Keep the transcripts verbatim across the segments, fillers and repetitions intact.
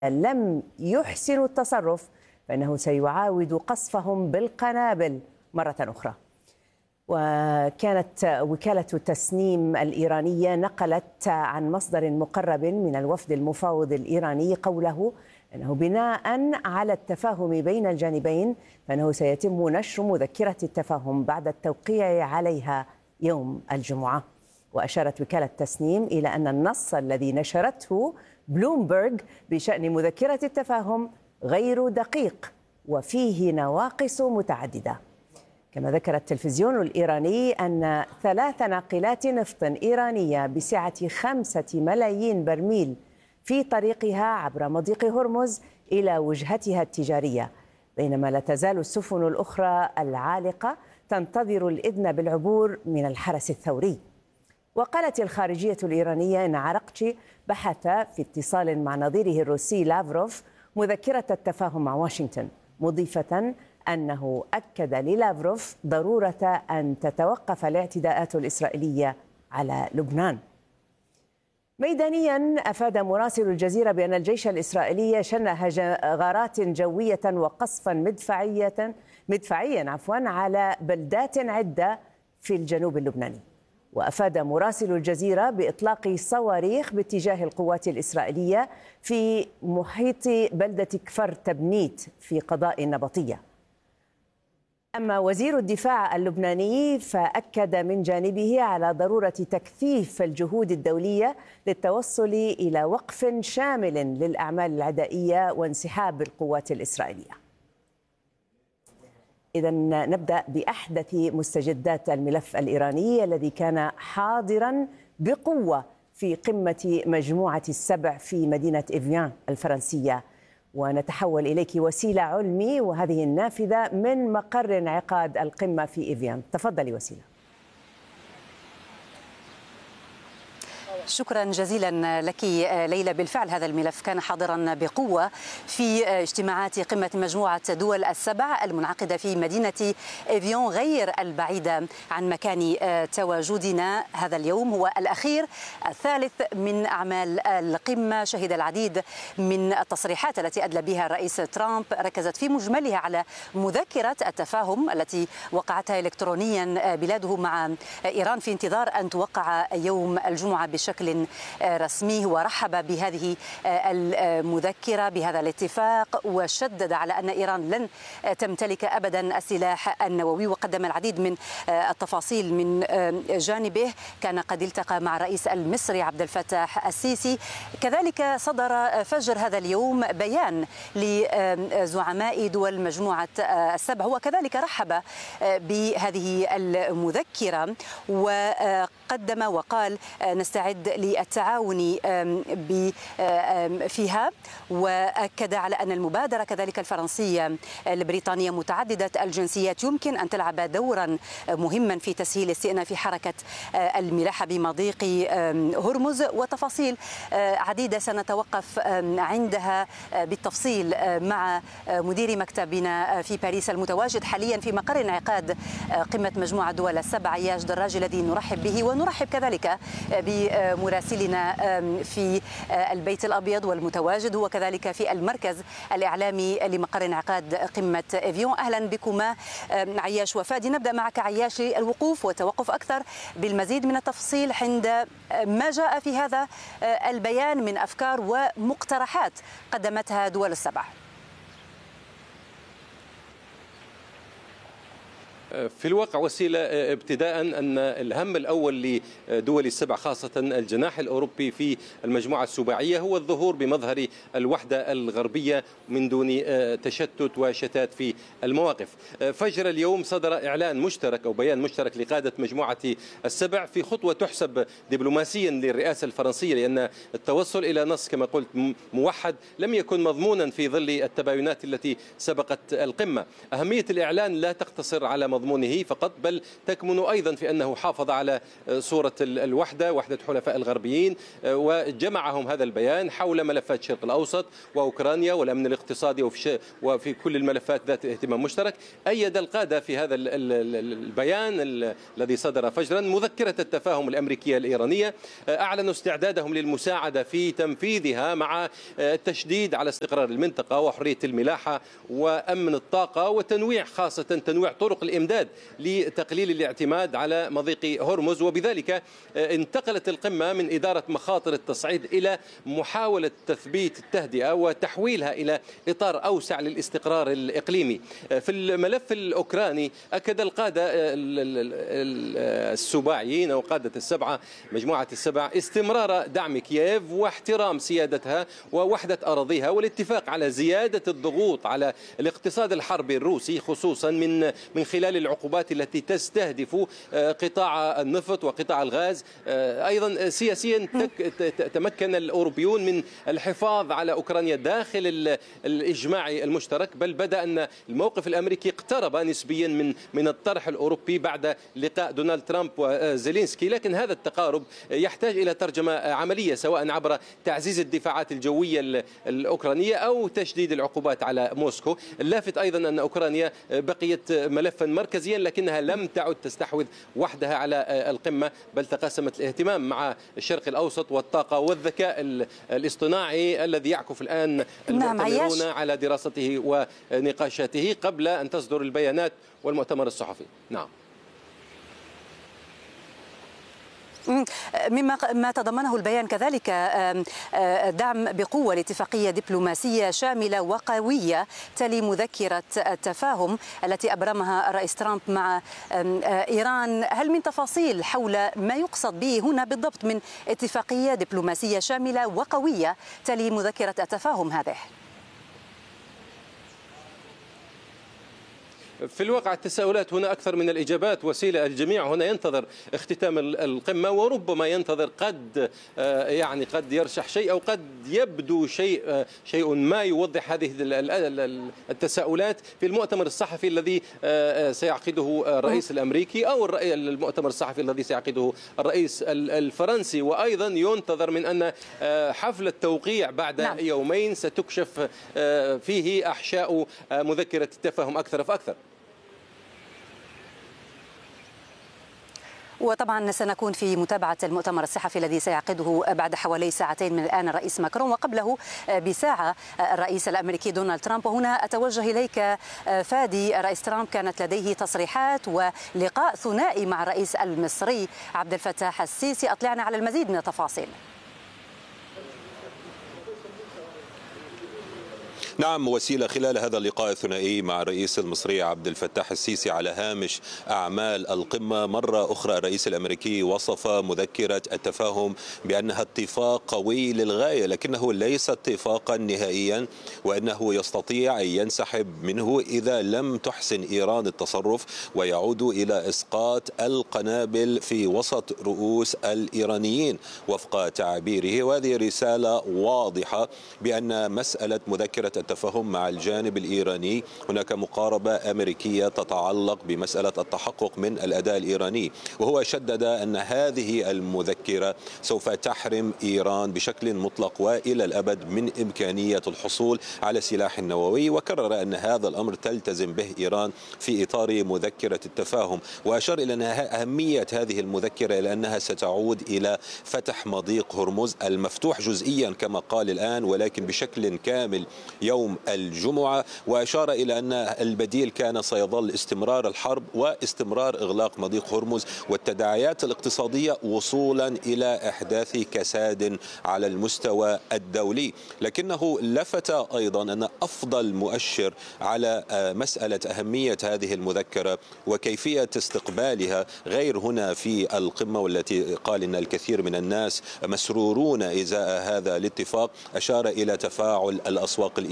لم يحسنوا التصرف فإنه سيعاود قصفهم بالقنابل مرة أخرى. وكانت وكالة تسنيم الإيرانية نقلت عن مصدر مقرب من الوفد المفاوض الإيراني قوله أنه بناء على التفاهم بين الجانبين فإنه سيتم نشر مذكرة التفاهم بعد التوقيع عليها يوم الجمعة. وأشارت وكالة تسنيم إلى أن النص الذي نشرته بلومبرغ بشأن مذكرة التفاهم غير دقيق وفيه نواقص متعددة. كما ذكر التلفزيون الإيراني أن ثلاث ناقلات نفط إيرانية بسعة خمسة ملايين برميل في طريقها عبر مضيق هرمز إلى وجهتها التجارية، بينما لا تزال السفن الأخرى العالقة تنتظر الإذن بالعبور من الحرس الثوري. وقالت الخارجية الإيرانية أن عراقتشي بحث في اتصال مع نظيره الروسي لافروف مذكرة التفاهم مع واشنطن، مضيفة أنه أكد للافروف ضرورة أن تتوقف الاعتداءات الإسرائيلية على لبنان. ميدانيا أفاد مراسل الجزيرة بأن الجيش الإسرائيلي شن غارات جوية وقصفا مدفعية مدفعيا عفوا على بلدات عدة في الجنوب اللبناني. وأفاد مراسل الجزيرة بإطلاق صواريخ باتجاه القوات الإسرائيلية في محيط بلدة كفر تبنيت في قضاء النبطية. أما وزير الدفاع اللبناني فأكد من جانبه على ضرورة تكثيف الجهود الدولية للتوصل إلى وقف شامل للأعمال العدائية وانسحاب القوات الإسرائيلية. إذن نبدأ بأحدث مستجدات الملف الإيراني الذي كان حاضرا بقوة في قمة مجموعة السبع في مدينة إيفيان الفرنسية. ونتحول إليك وسيلة علمي وهذه النافذة من مقر انعقاد القمة في إيفيان. تفضلي وسيلة. شكرا جزيلا لك ليلى. بالفعل هذا الملف كان حاضرا بقوة في اجتماعات قمة مجموعة دول السبع المنعقدة في مدينة إيفيان غير البعيدة عن مكان تواجدنا. هذا اليوم هو الأخير الثالث من أعمال القمة، شهد العديد من التصريحات التي أدلى بها الرئيس ترامب، ركزت في مجملها على مذكرة التفاهم التي وقعتها إلكترونيا بلاده مع إيران في انتظار أن توقع يوم الجمعة بشكل بشكل رسمي. ورحب بهذه المذكرة بهذا الاتفاق وشدد على أن إيران لن تمتلك أبدا السلاح النووي، وقدم العديد من التفاصيل من جانبه. كان قد التقى مع الرئيس المصري عبد الفتاح السيسي. كذلك صدر فجر هذا اليوم بيان لزعماء دول مجموعة السبع، وكذلك رحب بهذه المذكرة وقدم وقال نستعد للتعاون فيها. وأكد على أن المبادرة كذلك الفرنسية البريطانية متعددة الجنسيات يمكن أن تلعب دورا مهما في تسهيل استئناف حركة الملاحة بمضيق هرمز. وتفاصيل عديدة سنتوقف عندها بالتفصيل مع مدير مكتبنا في باريس المتواجد حاليا في مقر انعقاد قمة مجموعة دول السبع، عياش دراج، الذي نرحب به. ونرحب كذلك بمراسلنا في البيت الأبيض والمتواجد هو كذلك في المركز الإعلامي لمقر انعقاد قمة إيفيان. أهلا بكما عياش وفادي. نبدأ معك عياش، الوقوف والتوقف أكثر بالمزيد من التفصيل عند ما جاء في هذا البيان من أفكار ومقترحات قدمتها دول السبع. في الواقع وسيلة، ابتداء أن الهم الأول لدول السبع خاصة الجناح الأوروبي في المجموعة السباعية هو الظهور بمظهر الوحدة الغربية من دون تشتت وشتات في المواقف. فجر اليوم صدر إعلان مشترك أو بيان مشترك لقادة مجموعة السبع في خطوة تحسب دبلوماسيا للرئاسة الفرنسية، لأن التوصل إلى نص كما قلت موحد لم يكن مضمونا في ظل التباينات التي سبقت القمة. أهمية الإعلان لا تقتصر على مضمونه فقط، بل تكمن أيضا في أنه حافظ على صورة الوحدة، وحدة حلفاء الغربيين، وجمعهم هذا البيان حول ملفات الشرق الأوسط وأوكرانيا والأمن الاقتصادي وفي, وفي كل الملفات ذات اهتمام مشترك. أيد القادة في هذا البيان الذي صدر فجرا مذكرة التفاهم الأمريكية الإيرانية، أعلنوا استعدادهم للمساعدة في تنفيذها مع التشديد على استقرار المنطقة وحرية الملاحة وأمن الطاقة وتنويع، خاصة تنويع طرق الإمداد لتقليل الاعتماد على مضيق هرمز. وبذلك انتقلت القمة من إدارة مخاطر التصعيد إلى محاولة تثبيت التهدئة وتحويلها إلى إطار أوسع للاستقرار الإقليمي. في الملف الأوكراني أكد القادة السباعيين أو قادة السبعة، مجموعة السبع، استمرار دعم كييف واحترام سيادتها ووحدة أراضيها والاتفاق على زيادة الضغوط على الاقتصاد الحربي الروسي، خصوصا من من خلال العقوبات التي تستهدف قطاع النفط وقطاع الغاز. أيضا سياسيا تمكن الأوروبيون من الحفاظ على أوكرانيا داخل الإجماع المشترك، بل بدأ أن الموقف الأمريكي اقترب نسبيا من من الطرح الأوروبي بعد لقاء دونالد ترامب وزيلينسكي. لكن هذا التقارب يحتاج إلى ترجمة عملية، سواء عبر تعزيز الدفاعات الجوية الأوكرانية أو تشديد العقوبات على موسكو. اللافت أيضا أن أوكرانيا بقيت ملفا مركزيا، لكنها لم تعد تستحوذ وحدها على القمة، بل تقاسمت الاهتمام مع الشرق الأوسط والطاقة والذكاء الاصطناعي الذي يعكف الآن المعتمرون على دراسته ونقاشاته قبل أن تصدر البيانات والمؤتمر الصحفي. نعم. مما ما تضمنه البيان كذلك دعم بقوة لاتفاقية دبلوماسية شاملة وقوية تلي مذكرة التفاهم التي أبرمها الرئيس ترامب مع إيران. هل من تفاصيل حول ما يقصد به هنا بالضبط من اتفاقية دبلوماسية شاملة وقوية تلي مذكرة التفاهم هذه؟ في الواقع التساؤلات هنا أكثر من الإجابات. وسيلة الجميع هنا ينتظر اختتام القمة، وربما ينتظر قد يعني قد يرشح شيء أو قد يبدو شيء شيء ما يوضح هذه التساؤلات في المؤتمر الصحفي الذي سيعقده الرئيس الأمريكي أو المؤتمر الصحفي الذي سيعقده الرئيس الفرنسي. وأيضا ينتظر من أن حفل التوقيع بعد نعم. يومين ستكشف فيه أحشاء مذكرة التفاهم أكثر فأكثر. وطبعا سنكون في متابعة المؤتمر الصحفي الذي سيعقده بعد حوالي ساعتين من الآن الرئيس ماكرون، وقبله بساعة الرئيس الأمريكي دونالد ترامب. وهنا أتوجه إليك فادي، الرئيس ترامب كانت لديه تصريحات ولقاء ثنائي مع الرئيس المصري عبد الفتاح السيسي. أطلعنا على المزيد من التفاصيل. نعم وسيلة، خلال هذا اللقاء الثنائي مع الرئيس المصري عبد الفتاح السيسي على هامش أعمال القمة، مرة أخرى الرئيس الأمريكي وصف مذكرة التفاهم بأنها اتفاق قوي للغاية، لكنه ليس اتفاقا نهائيا، وأنه يستطيع أن ينسحب منه إذا لم تحسن إيران التصرف ويعود إلى إسقاط القنابل في وسط رؤوس الإيرانيين وفق تعبيره. وهذه رسالة واضحة بأن مسألة مذكرة التفاهم مع الجانب الإيراني هناك مقاربة أمريكية تتعلق بمسألة التحقق من الأداء الإيراني، وهو شدد أن هذه المذكرة سوف تحرم إيران بشكل مطلق وإلى الأبد من إمكانية الحصول على سلاح نووي، وكرر أن هذا الأمر تلتزم به إيران في إطار مذكرة التفاهم. وأشار إلى أن أهمية هذه المذكرة إلى أنها ستعود إلى فتح مضيق هرمز المفتوح جزئيا كما قال الآن، ولكن بشكل كامل يوم الجمعة. وأشار إلى أن البديل كان سيظل استمرار الحرب واستمرار إغلاق مضيق هرمز والتداعيات الاقتصادية وصولا إلى إحداث كساد على المستوى الدولي. لكنه لفت أيضا أن أفضل مؤشر على مسألة أهمية هذه المذكرة وكيفية استقبالها غير هنا في القمة، والتي قال إن الكثير من الناس مسرورون إزاء هذا الاتفاق، أشار إلى تفاعل الأسواق الإيجابية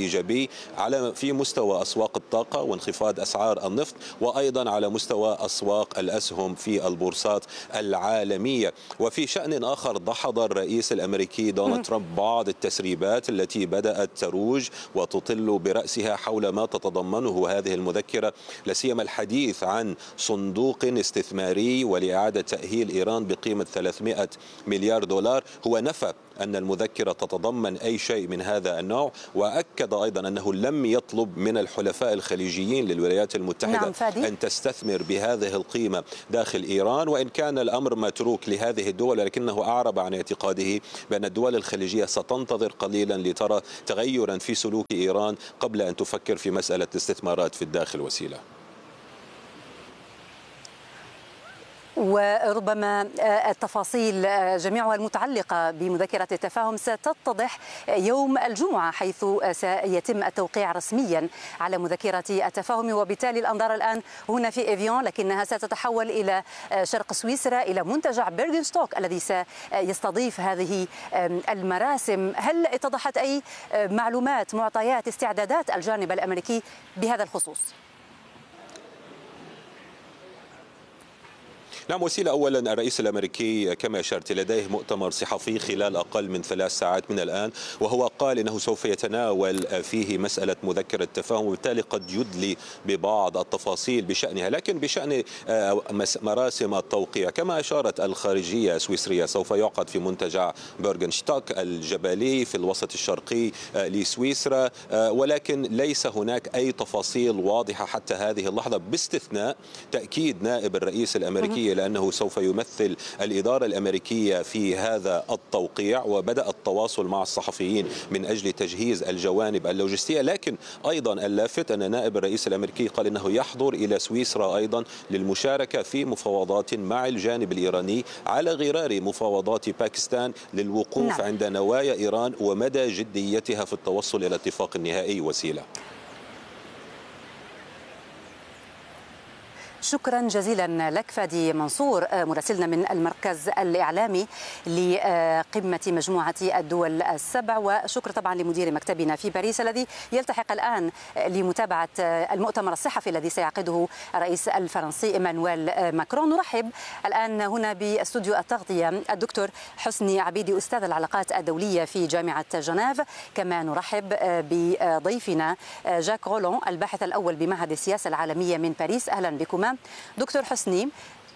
إيجابي على في مستوى أسواق الطاقة وانخفاض أسعار النفط، وأيضا على مستوى أسواق الأسهم في البورصات العالمية. وفي شأن آخر دحض الرئيس الأمريكي دونالد ترامب بعض التسريبات التي بدأت تروج وتطل برأسها حول ما تتضمنه هذه المذكرة، لا سيما الحديث عن صندوق استثماري ولإعادة تأهيل إيران بقيمة ثلاثمائة مليار دولار. هو نفى أن المذكرة تتضمن أي شيء من هذا النوع، وأكد أيضا أنه لم يطلب من الحلفاء الخليجيين للولايات المتحدة نعم أن تستثمر بهذه القيمة داخل إيران، وإن كان الأمر متروك لهذه الدول، ولكنه أعرب عن اعتقاده بأن الدول الخليجية ستنتظر قليلا لترى تغيرا في سلوك إيران قبل أن تفكر في مسألة الاستثمارات في الداخل. وسيلة وربما التفاصيل جميعها المتعلقة بمذكرة التفاهم ستتضح يوم الجمعة، حيث سيتم التوقيع رسميا على مذكرة التفاهم، وبالتالي الأنظار الآن هنا في إيفيون، لكنها ستتحول إلى شرق سويسرا، إلى منتجع بيرغنستوك الذي سيستضيف هذه المراسم. هل اتضحت أي معلومات، معطيات، استعدادات الجانب الأمريكي بهذا الخصوص؟ نعم وسيلة، أولا الرئيس الأمريكي كما أشرت لديه مؤتمر صحفي خلال أقل من ثلاث ساعات من الآن، وهو قال إنه سوف يتناول فيه مسألة مذكرة التفاهم، وبالتالي قد يدلي ببعض التفاصيل بشأنها. لكن بشأن مراسم التوقيع كما أشارت الخارجية السويسرية، سوف يعقد في منتجع بيرغنستوك الجبلي في الوسط الشرقي لسويسرا، ولكن ليس هناك أي تفاصيل واضحة حتى هذه اللحظة، باستثناء تأكيد نائب الرئيس الأمريكي لأنه سوف يمثل الإدارة الأمريكية في هذا التوقيع، وبدأ التواصل مع الصحفيين من أجل تجهيز الجوانب اللوجستية. لكن أيضا اللافت أن نائب الرئيس الأمريكي قال إنه يحضر إلى سويسرا أيضا للمشاركة في مفاوضات مع الجانب الإيراني على غرار مفاوضات باكستان للوقوف نعم. عند نوايا إيران ومدى جديتها في التوصل إلى اتفاق نهائي. وسيلة شكرا جزيلا لك فادي منصور مراسلنا من المركز الإعلامي لقمة مجموعة الدول السبع، وشكر طبعا لمدير مكتبنا في باريس الذي يلتحق الآن لمتابعة المؤتمر الصحفي الذي سيعقده الرئيس الفرنسي إيمانويل ماكرون. نرحب الآن هنا باستوديو التغطية الدكتور حسني عبيدي أستاذ العلاقات الدولية في جامعة جنيف، كما نرحب بضيفنا جاك غولون الباحث الأول بمعهد السياسة العالمية من باريس. أهلا بكما. دكتور حسني،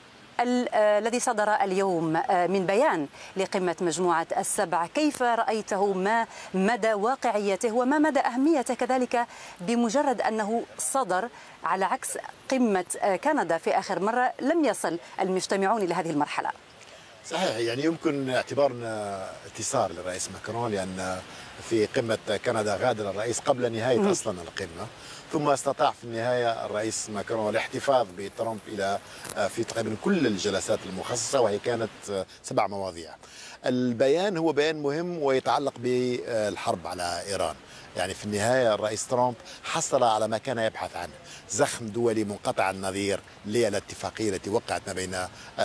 الذي صدر اليوم من بيان لقمة مجموعة السبع، كيف رأيته؟ ما مدى واقعيته وما مدى أهميته كذلك بمجرد أنه صدر على عكس قمة كندا في آخر مرة لم يصل المجتمعون إلى هذه المرحلة؟ صحيح، يعني يمكن اعتبارنا انتصار للرئيس ماكرون، لأن في قمة كندا غادر الرئيس قبل نهاية أصلا القمة، ثم استطاع في النهاية الرئيس ماكرون الاحتفاظ بترامب إلى في تقريبا كل الجلسات المخصصة، وهي كانت سبع مواضيع. البيان هو بيان مهم ويتعلق بالحرب على إيران. يعني في النهاية الرئيس ترامب حصل على ما كان يبحث عنه، زخم دولي منقطع النظير للاتفاقية التي وقعت ما بين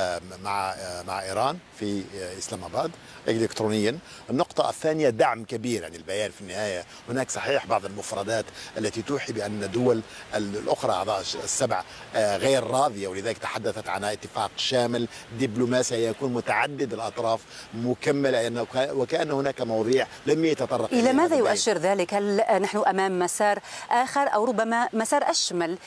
مع مع إيران في إسلام آباد إلكترونيا. النقطة الثانية دعم كبير، يعني البيان في النهاية هناك صحيح بعض المفردات التي توحي بأن الدول الأخرى أعضاء السبع غير راضية، ولذلك تحدثت عن اتفاق شامل دبلوماسي يكون متعدد الأطراف مكمل، وكأن هناك مواضيع لم يتطرق إلى ماذا يؤشر ذلك؟ هل نحن أمام مسار آخر أو ربما مسار أشمل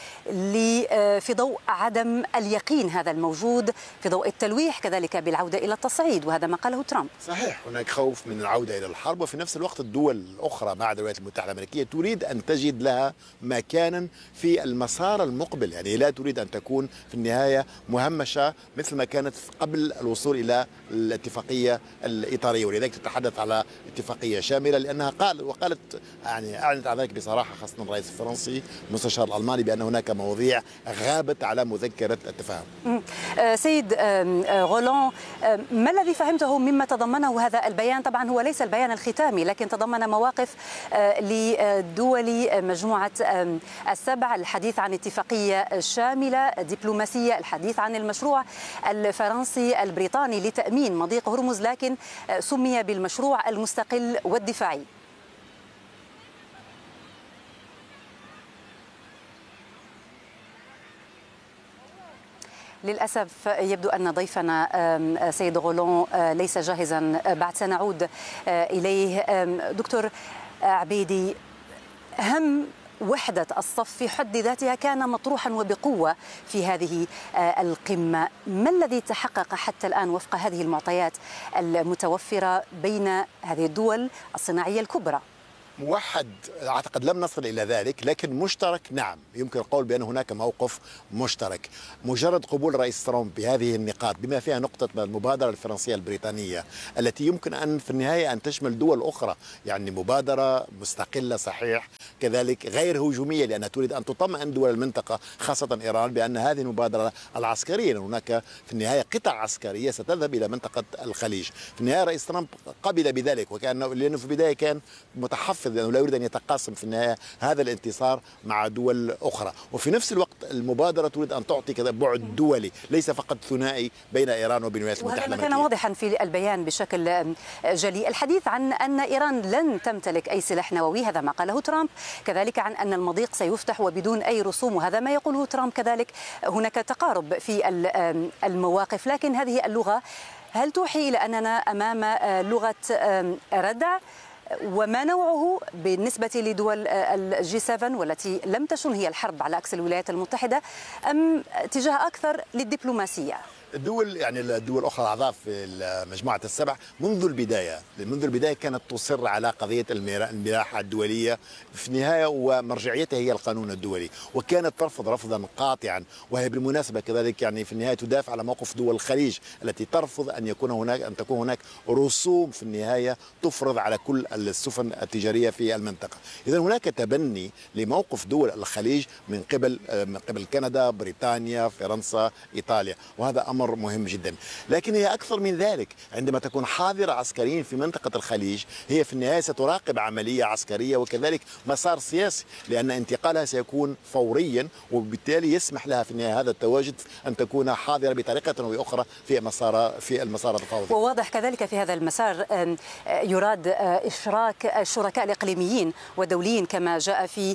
في ضوء عدم اليقين هذا الموجود، في ضوء التلويح كذلك بالعودة إلى التصعيد، وهذا ما قاله ترامب؟ صحيح، هناك خوف من العودة إلى الحرب، وفي نفس الوقت الدول الأخرى مع الولايات المتحدة الأمريكية تريد أن تجد لها مكانا في المسار المقبل، يعني لا تريد أن تكون في النهاية مهمشة مثل ما كانت قبل الوصول إلى الاتفاقية الإطارية، ولذلك تتحدث على اتفاقية شاملة، لأنها قال وقالت يعني أعلنت عن ذلك بصراحة، خاصة الرئيس الفرنسي المستشار الألماني، بأن هناك مواضيع غابت على مذكرة التفاهم. سيد غولون، ما الذي فهمته مما تضمنه هذا البيان؟ طبعا هو ليس البيان الختامي، لكن تضمن مواقف لدول مجموعة السبع، الحديث عن اتفاقية شاملة دبلوماسية، الحديث عن المشروع الفرنسي البريطاني لتأمين مضيق هرمز، لكن سمي بالمشروع المستقل والدفاعي. للأسف يبدو أن ضيفنا سيد غولون ليس جاهزا، بعد سنعود إليه. دكتور عبيدي، هم وحدة الصف في حد ذاتها كان مطروحا وبقوة في هذه القمة، ما الذي تحقق حتى الآن وفق هذه المعطيات المتوفرة بين هذه الدول الصناعية الكبرى؟ موحد أعتقد لم نصل إلى ذلك، لكن مشترك نعم، يمكن القول بأن هناك موقف مشترك. مجرد قبول رئيس ترامب بهذه النقاط بما فيها نقطة المبادرة الفرنسية البريطانية التي يمكن أن في النهاية أن تشمل دول أخرى، يعني مبادرة مستقلة صحيح، كذلك غير هجومية لأنها تريد أن تطمئن دول المنطقة خاصة إيران بأن هذه المبادرة العسكرية، هناك في النهاية قطع عسكرية ستذهب إلى منطقة الخليج. في النهاية رئيس ترامب قبل بذلك، وكأنه لأنه في البداية كان متحفظ لأنه لا يريد أن يتقاسم في النهاية هذا الانتصار مع دول أخرى، وفي نفس الوقت المبادرة تريد أن تعطي كذا بعد دولي ليس فقط ثنائي بين إيران وبين الولايات المتحدة الأمريكية. وهذا كان واضحا في البيان بشكل جلي. الحديث عن أن إيران لن تمتلك أي سلاح نووي، هذا ما قاله ترامب، كذلك عن أن المضيق سيفتح وبدون أي رسوم، وهذا ما يقوله ترامب كذلك. هناك تقارب في المواقف، لكن هذه اللغة هل توحي إلى أننا أمام لغة ردع؟ وما نوعه بالنسبة لدول الجي سبعة والتي لم تشن هي الحرب على عكس الولايات المتحدة، أم اتجاه أكثر للدبلوماسية؟ الدول يعني الدول الأخرى أعضاء في مجموعة السبع منذ البداية منذ البداية كانت تصر على قضية الملاحة الدولية في النهاية، ومرجعيتها هي القانون الدولي، وكانت ترفض رفضا قاطعا. وهي بالمناسبة كذلك يعني في النهاية تدافع على موقف دول الخليج التي ترفض أن يكون هناك أن تكون هناك رسوم في النهاية تفرض على كل السفن التجارية في المنطقة. إذا هناك تبني لموقف دول الخليج من قبل من قبل كندا، بريطانيا، فرنسا، إيطاليا، وهذا أمر مهم جدا. لكن هي أكثر من ذلك، عندما تكون حاضرة عسكريا في منطقة الخليج هي في النهاية ستراقب عملية عسكرية وكذلك مسار سياسي، لأن انتقالها سيكون فوريا، وبالتالي يسمح لها في النهاية هذا التواجد أن تكون حاضرة بطريقة أو بأخرى في مسار في المسار التفاوضي. وواضح كذلك في هذا المسار يراد إشراك الشركاء الإقليميين والدوليين كما جاء في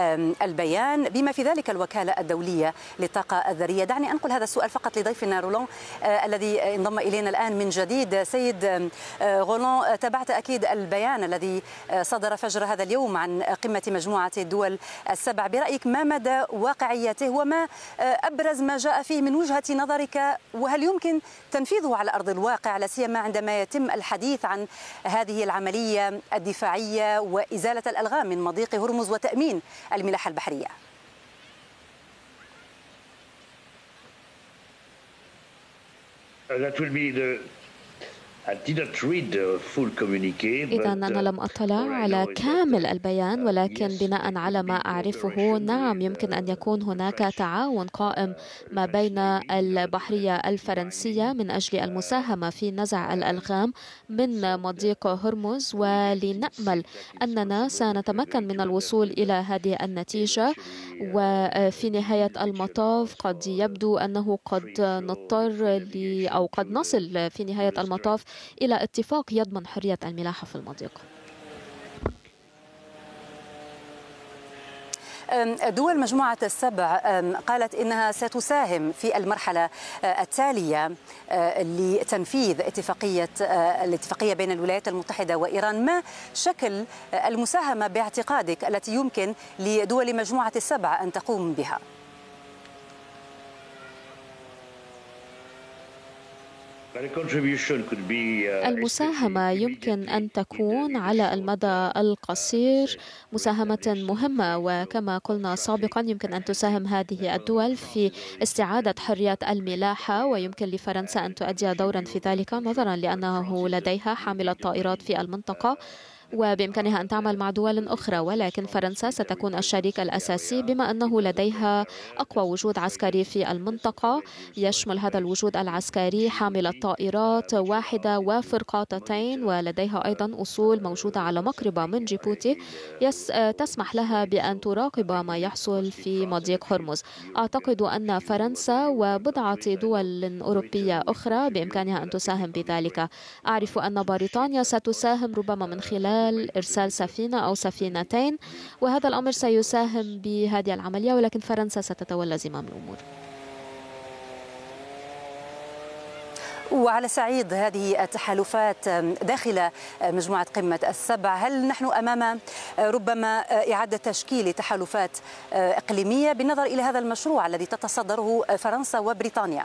البيان، بما في ذلك الوكالة الدولية للطاقة الذرية. دعني أنقل هذا السؤال فقط لضيفنا رولون الذي انضم إلينا الآن من جديد. سيد غولون، تابعت أكيد البيان الذي صدر فجر هذا اليوم عن قمة مجموعة الدول السبع، برأيك ما مدى واقعيته وما أبرز ما جاء فيه من وجهة نظرك، وهل يمكن تنفيذه على أرض الواقع، لا سيما عندما يتم الحديث عن هذه العملية الدفاعية وإزالة الألغام من مضيق هرمز وتأمين الملاحة البحرية؟ That will be the إذا أنا لم أطلع على كامل البيان، ولكن بناء على ما أعرفه نعم يمكن أن يكون هناك تعاون قائم ما بين البحرية الفرنسية من أجل المساهمة في نزع الألغام من مضيق هرمز، ولنأمل أننا سنتمكن من الوصول إلى هذه النتيجة. وفي نهاية المطاف قد يبدو أنه قد نضطر أو قد نصل في نهاية المطاف إلى اتفاق يضمن حرية الملاحة في المضيق. دول مجموعة السبع قالت إنها ستساهم في المرحلة التالية لتنفيذ اتفاقية الاتفاقية بين الولايات المتحدة وإيران. ما شكل المساهمة باعتقادك التي يمكن لدول مجموعة السبع أن تقوم بها؟ المساهمة يمكن أن تكون على المدى القصير مساهمة مهمة، وكما قلنا سابقا يمكن أن تساهم هذه الدول في استعادة حرية الملاحة، ويمكن لفرنسا أن تؤدي دورا في ذلك نظرا لأنه لديها حاملة طائرات في المنطقة وبإمكانها أن تعمل مع دول أخرى. ولكن فرنسا ستكون الشريك الأساسي بما أنه لديها أقوى وجود عسكري في المنطقة، يشمل هذا الوجود العسكري حاملة طائرات واحدة وفرقاطتين، ولديها أيضا أصول موجودة على مقربة من جيبوتي تسمح لها بأن تراقب ما يحصل في مضيق هرمز. أعتقد أن فرنسا وبضعة دول أوروبية أخرى بإمكانها أن تساهم بذلك. أعرف أن بريطانيا ستساهم ربما من خلال إرسال سفينة أو سفينتين، وهذا الأمر سيساهم بهذه العملية، ولكن فرنسا ستتولى زمام الأمور. وعلى صعيد هذه التحالفات داخل مجموعة قمة السبع، هل نحن أمام ربما إعادة تشكيل تحالفات إقليمية بالنظر إلى هذا المشروع الذي تتصدره فرنسا وبريطانيا؟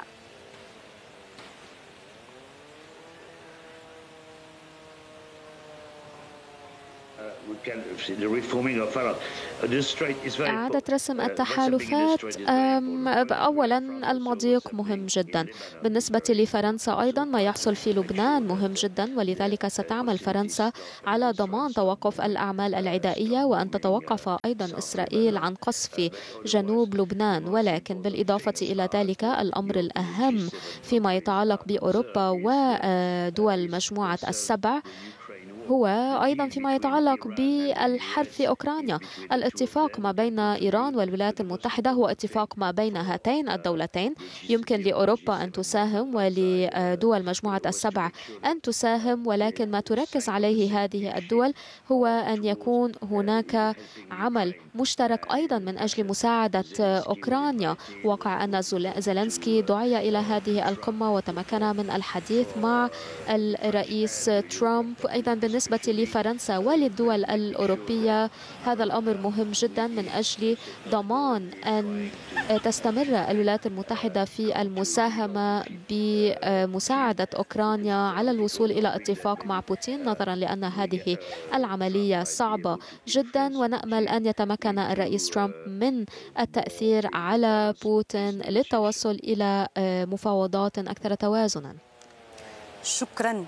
إعادة رسم التحالفات، أولا المضيق مهم جدا بالنسبة لفرنسا، أيضا ما يحصل في لبنان مهم جدا، ولذلك ستعمل فرنسا على ضمان توقف الأعمال العدائية وأن تتوقف أيضا إسرائيل عن قصف جنوب لبنان. ولكن بالإضافة إلى ذلك الأمر الأهم فيما يتعلق بأوروبا ودول مجموعة السبع هو أيضا فيما يتعلق بالحرب في أوكرانيا. الاتفاق ما بين إيران والولايات المتحدة هو اتفاق ما بين هاتين الدولتين، يمكن لأوروبا أن تساهم ولدول مجموعة السبع أن تساهم، ولكن ما تركز عليه هذه الدول هو أن يكون هناك عمل مشترك أيضا من أجل مساعدة أوكرانيا. وقع أن زيلينسكي دعي إلى هذه القمة وتمكن من الحديث مع الرئيس ترامب. أيضا بالنسبة لفرنسا وللدول الأوروبية هذا الأمر مهم جدا من أجل ضمان أن تستمر الولايات المتحدة في المساهمة بمساعدة أوكرانيا على الوصول إلى اتفاق مع بوتين، نظرا لأن هذه العملية صعبة جدا، ونأمل أن يتمكن الرئيس ترامب من التأثير على بوتين للتوصل إلى مفاوضات أكثر توازنا. شكرا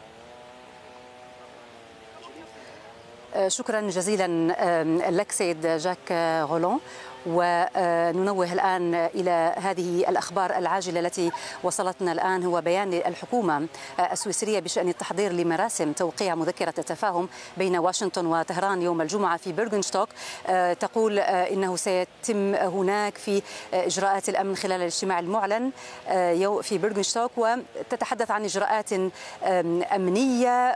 شكرا جزيلا لك سيد جاك غولون. وننوه الآن إلى هذه الأخبار العاجلة التي وصلتنا الآن. هو بيان الحكومة السويسرية بشأن التحضير لمراسم توقيع مذكرة التفاهم بين واشنطن وطهران يوم الجمعة في بيرغنشتوك. تقول إنه سيتم هناك في إجراءات الأمن خلال الاجتماع المعلن في بيرغنشتوك، وتتحدث عن إجراءات أمنية،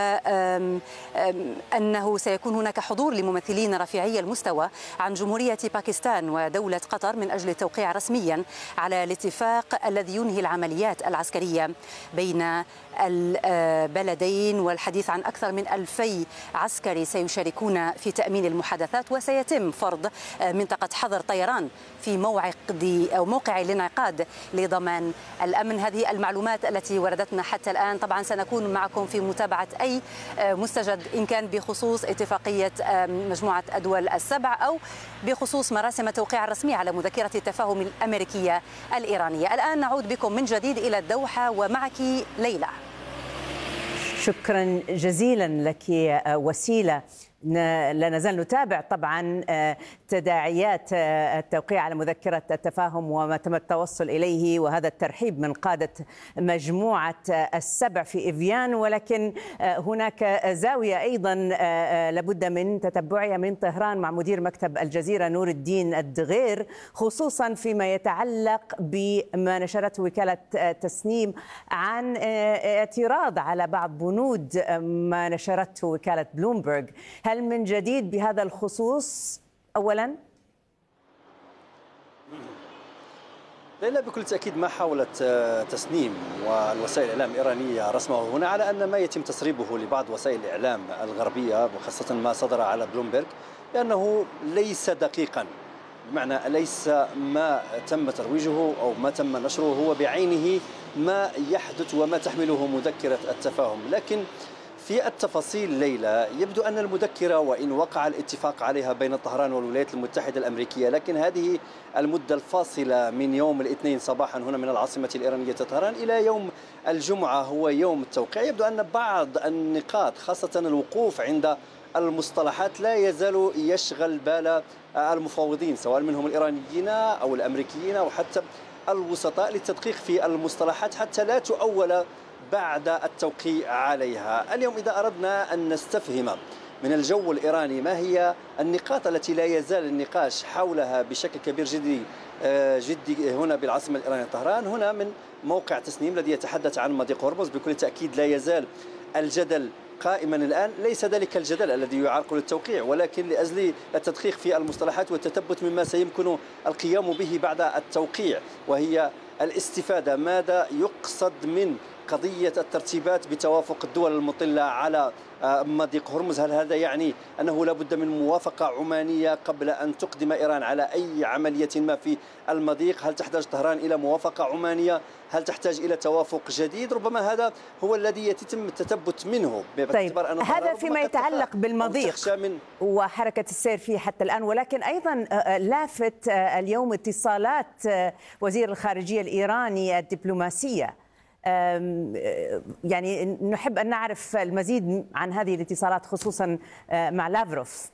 وأنه سيكون هناك حضور لممثلين رفيعي المستوى عن جمهورية باكستان ودولة قطر من أجل التوقيع رسميا على الاتفاق الذي ينهي العمليات العسكرية بين البلدين، والحديث عن أكثر من ألفي عسكري سيشاركون في تأمين المحادثات. وسيتم فرض منطقة حظر طيران في موعد أو موقع الانعقاد لضمان الأمن. هذه المعلومات التي وردتنا حتى الآن. طبعا سنكون معكم في متابعة أي مستجد إن كان بخصوص اتفاقية مجموعة الدول السبع أو بخصوص مراسم التوقيع الرسمي على مذكرة التفاهم الأمريكية الإيرانية. الآن نعود بكم من جديد إلى الدوحة ومعك ليلى. شكرا جزيلا لك وسيلة. لا نزال نتابع طبعا تداعيات التوقيع على مذكرة التفاهم وما تم التوصل إليه، وهذا الترحيب من قادة مجموعة السبع في إفيان. ولكن هناك زاوية أيضا لابد من تتبعها من طهران مع مدير مكتب الجزيرة نور الدين الدغير، خصوصا فيما يتعلق بما نشرته وكالة تسنيم عن اعتراض على بعض بنود ما نشرته وكالة بلومبرغ. هل من جديد بهذا الخصوص أولا؟ ليلى، بكل تأكيد ما حاولت تسنيم والوسائل الإعلام الإيرانية رسمه هنا على أن ما يتم تسريبه لبعض وسائل الإعلام الغربية وخاصة ما صدر على بلومبرغ لأنه ليس دقيقا، بمعنى ليس ما تم ترويجه أو ما تم نشره هو بعينه ما يحدث وما تحمله مذكرة التفاهم. لكن في التفاصيل ليلى يبدو أن المذكرة وإن وقع الاتفاق عليها بين طهران والولايات المتحدة الأمريكية، لكن هذه المدة الفاصلة من يوم الاثنين صباحا هنا من العاصمة الإيرانية طهران إلى يوم الجمعة هو يوم التوقيع. يبدو أن بعض النقاط خاصة الوقوف عند المصطلحات لا يزال يشغل بال المفاوضين سواء منهم الإيرانيين أو الأمريكيين أو حتى الوسطاء للتدقيق في المصطلحات حتى لا تؤول بعد التوقيع عليها. اليوم إذا أردنا أن نستفهم من الجو الإيراني ما هي النقاط التي لا يزال النقاش حولها بشكل كبير جدي جدي هنا بالعاصمة الإيرانية طهران، هنا من موقع تسنيم الذي يتحدث عن مضيق هرمز، بكل تأكيد لا يزال الجدل قائما الآن. ليس ذلك الجدل الذي يعرقل التوقيع، ولكن لأجل التدقيق في المصطلحات والتثبت مما سيمكن القيام به بعد التوقيع، وهي الاستفادة. ماذا يقصد من قضية الترتيبات بتوافق الدول المطلة على مضيق هرمز، هل هذا يعني أنه لا بد من موافقة عمانية قبل أن تقدم إيران على أي عملية ما في المضيق؟ هل تحتاج طهران إلى موافقة عمانية؟ هل تحتاج إلى توافق جديد؟ ربما هذا هو الذي يتم التثبت منه. طيب هذا فيما يتعلق بالمضيق وحركة السير فيه حتى الآن، ولكن أيضا لافت اليوم اتصالات وزير الخارجية الإيراني الدبلوماسية، يعني نحب أن نعرف المزيد عن هذه الاتصالات خصوصا مع لافروف.